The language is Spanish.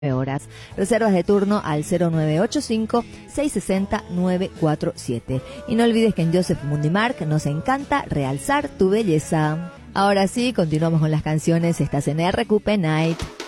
horas. Reservas de turno al 0985-660-947. Y no olvides que en Joseph Mundimark nos encanta realzar tu belleza. Ahora sí, continuamos con las canciones. Estás en RQP Night.